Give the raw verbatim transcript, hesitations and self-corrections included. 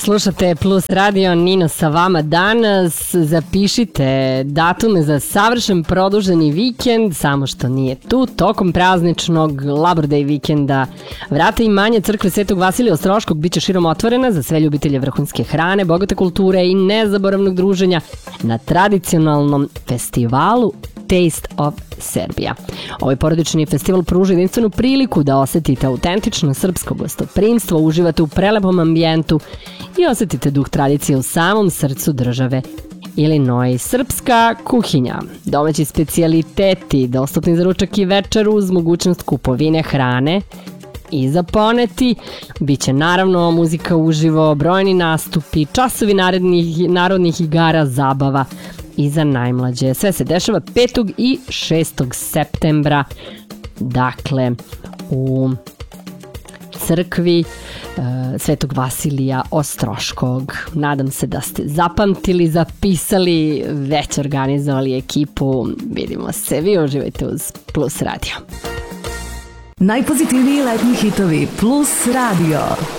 Slušate Plus Radio, Nino sa vama danas. Zapišite datume za savršen produženi vikend, samo što nije tu, tokom prazničnog Labor Day vikenda. Vrata imanja crkve Svetog Vasilija Ostroškog biće širom otvorena za sve ljubitelje vrhunske hrane, bogate kulture i nezaboravnog druženja na tradicionalnom festivalu Taste of Serbia. Ovaj porodični festival pruža jedinstvenu priliku da osetite autentično srpsko gostoprimstvo, uživate u prelepom ambijentu i osetite duh tradicije u samom srcu države Illinois. Srpska kuhinja, domaći specijaliteti, dostupni za ručak i večeru uz mogućnost kupovine hrane i za poneti. Biće naravno muzika uživo, brojni nastupi, časovi narodnih, narodnih igara, zabava i za najmlađe. Sve se dešava petog i šestog septembra, dakle u crkvi uh, Svetog Vasilija Ostroškog. Nadam se da ste zapamtili, zapisali, već organizovali ekipu. Vidimo se, vi uživajte uz Plus Radio. Najpozitivniji letnji hitovi Plus Radio.